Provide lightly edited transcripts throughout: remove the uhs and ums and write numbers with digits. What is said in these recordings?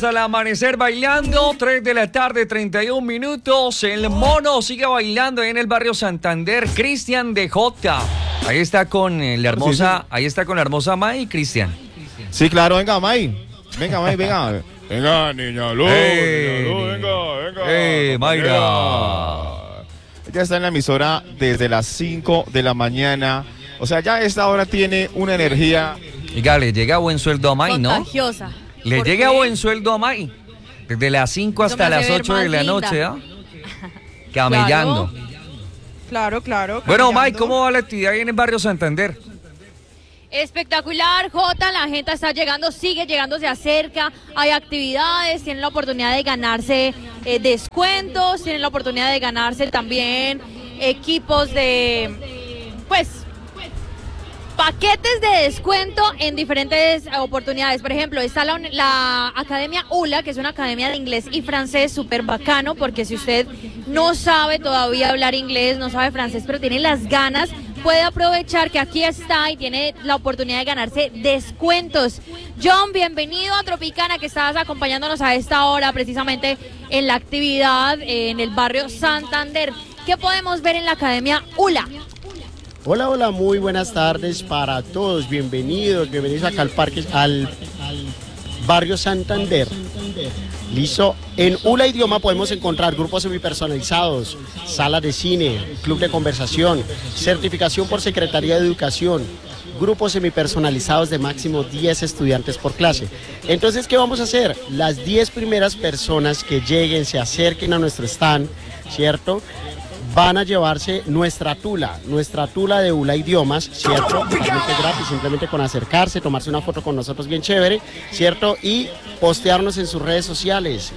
hasta el amanecer bailando, 3 de la tarde, 31 minutos. El mono sigue bailando en el barrio Santander. Cristian de Jota. Ahí está con la hermosa, ahí está con la hermosa May, Cristian. Sí, claro, venga, May. Venga, May, venga. Venga, niña Luz, venga. Mayra. Ella está en la emisora desde las 5 de la mañana. O sea, ya a esta hora tiene una energía. Oiga, le llega buen sueldo a May, ¿no? Contagiosa. Le llega buen sueldo a May. Desde las 5 hasta las 8 de la noche, ¿ah? Camellando. Claro. Bueno, May, ¿cómo va la actividad ahí en el barrio Santander? Espectacular, Jota, la gente está llegando, sigue llegando, se acerca, hay actividades, tienen la oportunidad de ganarse descuentos, tienen la oportunidad de ganarse también equipos de, paquetes de descuento en diferentes oportunidades. Por ejemplo, está la Academia ULA, que es una academia de inglés y francés súper bacano, porque si usted no sabe todavía hablar inglés, no sabe francés, pero tiene las ganas, puede aprovechar que aquí está y tiene la oportunidad de ganarse descuentos. John, bienvenido a Tropicana, que estás acompañándonos a esta hora precisamente en la actividad en el barrio Santander. ¿Qué podemos ver en la Academia ULA? Hola, muy buenas tardes para todos, bienvenidos acá al parque, al barrio Santander. Listo, en ULA Idioma podemos encontrar grupos semipersonalizados, salas de cine, club de conversación, certificación por Secretaría de Educación, grupos semipersonalizados de máximo 10 estudiantes por clase. Entonces, ¿qué vamos a hacer? Las 10 primeras personas que lleguen, se acerquen a nuestro stand, ¿cierto?, van a llevarse nuestra tula de ULA Idiomas, ¿cierto? Totalmente gratis, simplemente con acercarse, tomarse una foto con nosotros bien chévere, ¿cierto? Y postearnos en sus redes sociales,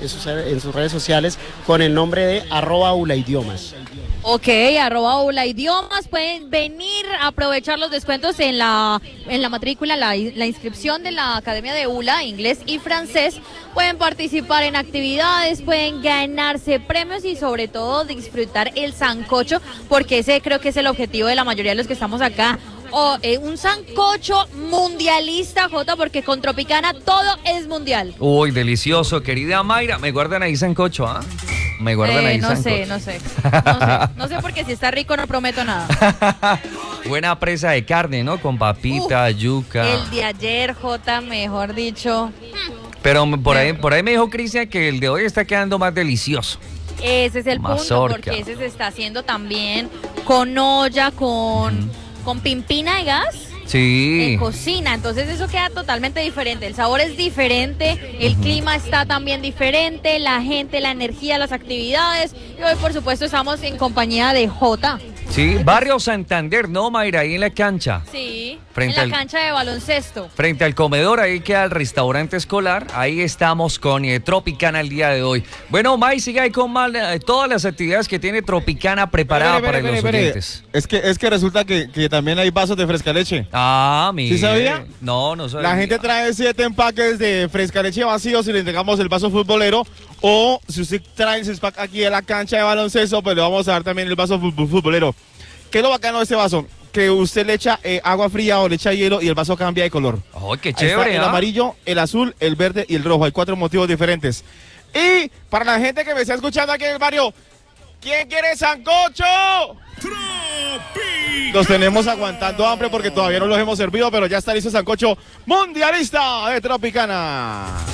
con el nombre de @ULAidiomas. Ok, @ULAidiomas, pueden venir a aprovechar los descuentos en la matrícula, la inscripción de la Academia de ULA, inglés y francés. Pueden participar en actividades, pueden ganarse premios y sobre todo disfrutar el sancocho, porque ese creo que es el objetivo de la mayoría de los que estamos acá. Un sancocho mundialista, Jota, porque con Tropicana todo es mundial. Uy, delicioso, querida Mayra. Me guardan ahí sancocho, ¿ah? Me guardan ahí sancocho. No sé porque si está rico no prometo nada. Buena presa de carne, ¿no? Con papita, yuca. El de ayer, Jota, mejor dicho. Pero por ahí me dijo Cristian que el de hoy está quedando más delicioso. Ese es el punto, porque ese se está haciendo también con olla, con pimpina de gas. Sí. Cocina, entonces eso queda totalmente diferente, el sabor es diferente, el clima está también diferente, la gente, la energía, las actividades, y hoy por supuesto estamos en compañía de Jota. Sí, barrio Santander, ¿no, Mayra? Ahí en la cancha. Sí, en la cancha de baloncesto. Frente al comedor, ahí queda el restaurante escolar. Ahí estamos con Tropicana el día de hoy. Bueno, May, sigue ahí con todas las actividades que tiene Tropicana preparada para los oyentes. Es que resulta que también hay vasos de frescaleche. Ah, mira. ¿Sí sabía? No sabía. La gente trae 7 empaques de frescaleche vacíos y le entregamos el vaso futbolero. O si usted trae el pack aquí de la cancha de baloncesto, pues le vamos a dar también el vaso futbolero. ¿Qué es lo bacano de este vaso? Que usted le echa agua fría o le echa hielo y el vaso cambia de color. ¡Oh, qué chévere! El amarillo, el azul, el verde y el rojo. Hay 4 motivos diferentes. Y para la gente que me está escuchando aquí en el barrio, ¿quién quiere sancocho? Los tenemos aguantando hambre porque todavía no los hemos servido, pero ya está listo el sancocho mundialista de Tropicana.